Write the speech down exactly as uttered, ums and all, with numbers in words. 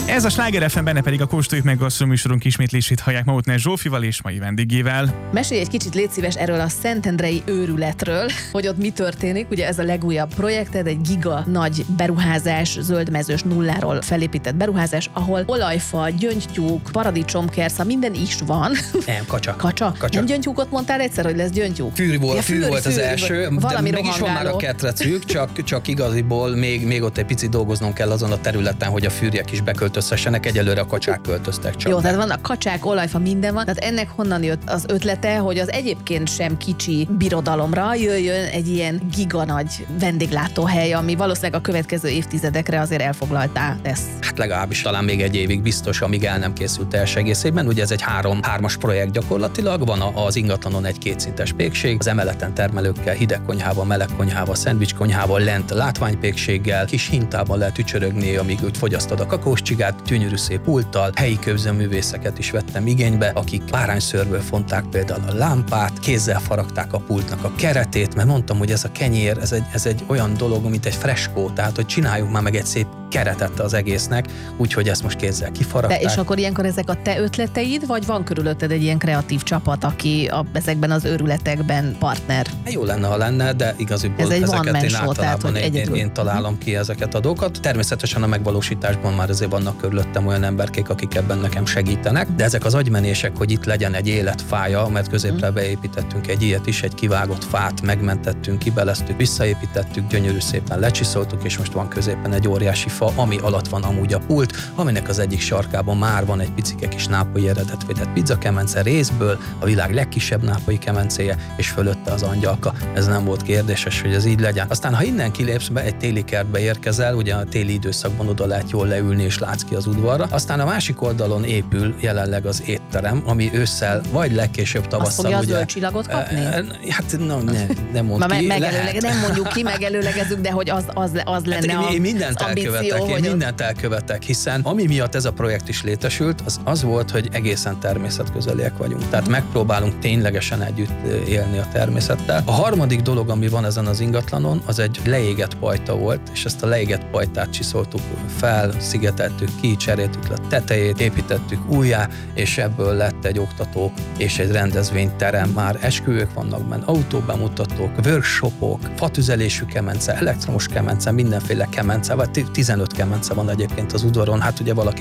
Ez a Sláger ef em, benne pedig a Kóstoljuk meg gasztroműsorunk ismétlését hallják Mautner Zsófival és mai vendégével. Mesélj egy kicsit, légy szíves, erről a szentendrei őrületről, hogy ott mi történik. Ugye ez a legújabb projekted, egy giga nagy beruházás, zöldmezős nulláról felépített beruházás, ahol olajfa, gyöngytyúk, paradicsomkersz, minden is van. Nem, kacsak. Kacsak? Kacsak. Nem gyöngytyúkot mondtál egyszer, hogy lesz gyöngytyúk? Fűr volt, ja, fűr, fűr volt az fűr, első, valami de meg is van már a ketrecük, csak, csak igaziból még, még ott egy picit dolgoznom kell azon a területen, hogy a fűrjek is beköltözhessenek, egyelőre a kacsák költöztek csak. Jó, be. tehát vannak kacsák, olajfa, minden van, tehát ennek honnan jött az ötlete, hogy az egyébként sem kicsi birodalomra jöjjön egy ilyen giga nagy vendéglátóhely, ami valószínűleg a következő évtizedekre azért elfoglaltá lesz. Hát legalábbis talán még egy évig biztos, amíg el nem készült teljes egészében. Ugye ez egy három, hármas projekt gyakorlatilag, van az ingatlanon egy kétszintes pékség, az emeleten termelőkkel, hideg konyhával, meleg konyhával, szendvics konyhával, lent látványpékséggel, kis hintában lehet ücsörögni, amíg úgy fogyasztod a kakóscsigát, gyönyörű szép pulttal, helyi képzőművészeket is vettem igénybe, akik bárányszőrből fonták például a lámpát, kézzel faragták a pultnak a keretét, mert mondtam, hogy ez a kenyér, ez egy, ez egy olyan dolog, mint egy freskó, tehát hogy csináljuk már meg egy szép keretet az egésznek, úgyhogy ezt most kézzel kifaragták. De és akkor ilyenkor ezek a te ötleteid, vagy van körülötted egy ilyen kreatív csapat, aki a, ezekben az őrületekben partner? Jó lenne, ha lenne, de igaziból ezeket én általában én, én, én találom ki ezeket a dolgokat. Természetesen a megvalósításban már azért vannak körülöttem olyan emberkék, akik ebben nekem segítenek, de ezek az agymenések, hogy itt legyen egy életfája, mert középre beépítettünk egy ilyet is, egy kivágott fát, megmentettünk, kibeleztük, visszaépítettük, gyönyörű szépen lecsiszoltuk, és most van középen egy óriási fa, ami alatt van amúgy a pult, aminek az egyik sarkában már van egy picike kis nápolyi eredetvédett pizzakemence részből, a világ legkisebb nápolyi kemencéje, és fölötte az angyalka. Ez nem volt kérdéses, hogy ez így legyen. Aztán, ha innen kilépsz be, egy téli kertbe érkezel, ugye a téli időszakban oda lehet jól leülni, és látsz ki az udvarra. Aztán a másik oldalon épül jelenleg az étterem, ami ősszel, vagy legkésőbb tavasszal. Azt fogja ugye, a zöld csillagot kapni? Hát no, ne, nem mond ki. Megelőleg, nem mondjuk ki, megelőlegezünk, de hogy az, az, az lenne hát a én mindent az ambíció, elkövetek, én hogy mindent elkövetek, hiszen ami miatt ez a projekt is létesült, az az volt, hogy egészen természetközeliek vagyunk. Tehát megpróbálunk ténylegesen együtt élni a természettel. A harmadik dolog, ami van ezen az ingatlanon, az egy leégett pajta volt, és ezt a leégett pajtát csiszoltuk fel, szigeteltük ki, cseréltük le a tetejét, építettük újjá, és ebből lett egy oktató és egy rendezvényterem. Már esküvők vannak benne, autóbemutatók, workshopok, fatüzelésű kemence, elektromos kemence, mindenféle kemence, vagy tizenöt kemence van egyébként az udvaron. Hát ugye valaki